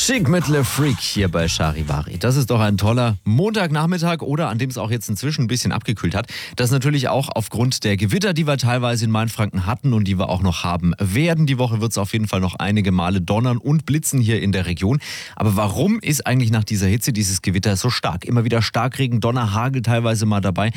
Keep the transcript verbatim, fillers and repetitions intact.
Chic mit Le Freak hier bei Charivari. Das ist doch ein toller Montagnachmittag oder an dem es auch jetzt inzwischen ein bisschen abgekühlt hat. Das natürlich auch aufgrund der Gewitter, die wir teilweise in Mainfranken hatten und die wir auch noch haben werden. Die Woche wird es auf jeden Fall noch einige Male donnern und blitzen hier in der Region. Aber warum ist eigentlich nach dieser Hitze dieses Gewitter so stark? Immer wieder Starkregen, Donner, Hagel teilweise mal dabei.